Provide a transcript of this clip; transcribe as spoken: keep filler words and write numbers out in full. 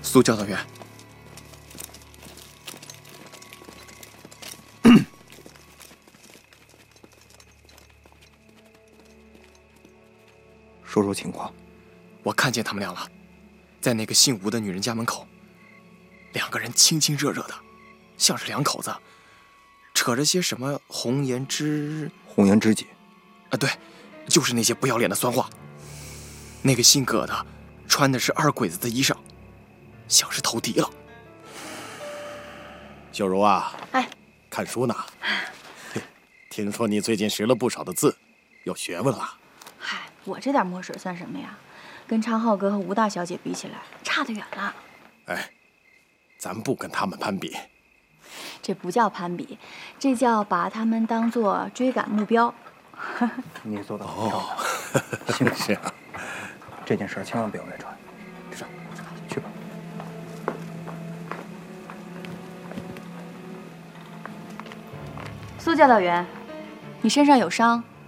苏教导员， 说说情况。 我看见他们俩了，在那个姓吴的女人家门口，两个人亲亲热热的，像是两口子，扯着些什么红颜知红颜知己啊，对，就是那些不要脸的酸话。那个姓葛的穿的是二鬼子的衣裳，像是投敌了。 秀茹啊， 哎， 看书呢。听说你最近识了不少的字，有学问了。 嗨，我这点墨水算什么呀？跟昌浩哥和吴大小姐比起来，差得远了。 哎，咱不跟他们攀比。 这不叫攀比，这叫把他们当作追赶目标。 你做的很漂亮，幸是啊。这件事千万不要外传。是，去吧。 苏教导员，你身上有伤，